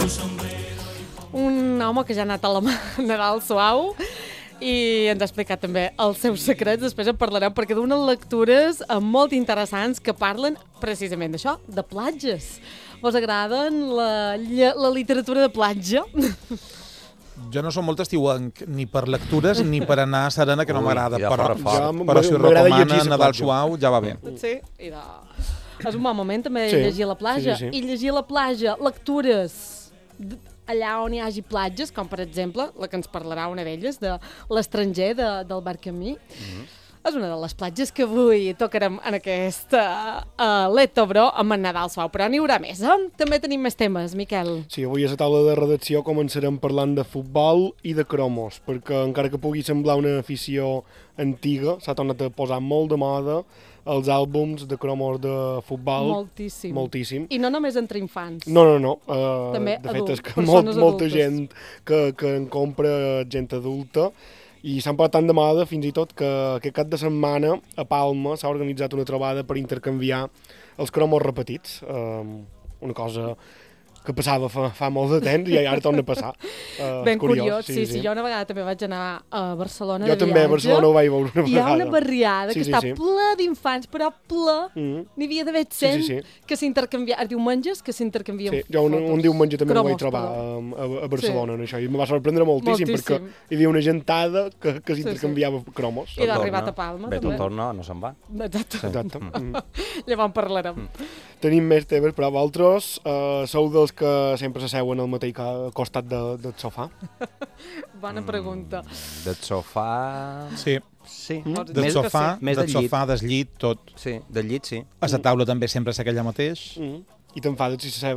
Un home que ja ha anat a la Nadal suau i ens ha explicat també els seus secrets. Després en parlarem perquè donen lectures molt interessants que parlen precisament d'això, de platges. Vos agraden la literatura de platja? Jo no som molt estiuenc, ni per lectures ni per anar a Serena, que no m'agrada, ja però si ho m'agrada recomana llegir a la Nadal platja. suau, ja va bé. Sí, és un bon moment també Sí, llegir a la platja. sí. I llegir a la platja lectures allà on hi hagi platges, com per exemple la que ens parlarà una d'elles, de l'estranger d'Albert Camí. És una de les platges que avui tocarem en aquesta Letobro amb en Nadal suau, però n'hi haurà més, eh? També tenim més temes, Miquel. Sí, avui a la taula de redacció començarem parlant de futbol i de cromos, perquè encara que pugui semblar una afició antiga, s'ha tornat a posar molt de moda els àlbums de cromos de futbol. Moltíssim. Moltíssim. I no només entre infants. No. També de fet, és que persones molta adultes. gent que en compra gent adulta, i s'han posat tan de moda fins i tot que aquest cap de setmana a Palma s'ha organitzat una trobada per intercanviar els cromos repetits. Una cosa que passava fa molt de temps i ara torna a passar. Ben curiós, sí. Jo una vegada també vaig anar a Barcelona jo de també viatge. a Barcelona ho vaig veure una vegada. Hi ha una barriada que està sí. ple d'infants, però ple. N'hi havia d'haver 100 Sí. que s'intercanvien, diumenges que s'intercanvien Sí, jo un diumenge també cromos, ho vaig trobar a Barcelona, en això, i em va sorprendre moltíssim, perquè hi havia una gentada que s'intercanviava cromos. I d'ha arribat a Palma, Bé, també. tot torna, no se'n va. Exacte. Exacte. Llavors en parlarem. Tenim més temes, però vosaltres sou dels que sempre s'asseuen al mateix costat del sofà. Bona pregunta. Del sofà... Sí, Sí. del sofà, Més del del llit. sofà, del llit, tot. Sí, del llit, sí. A la taula també sempre és aquella mateix. I t'enfades si s'asseu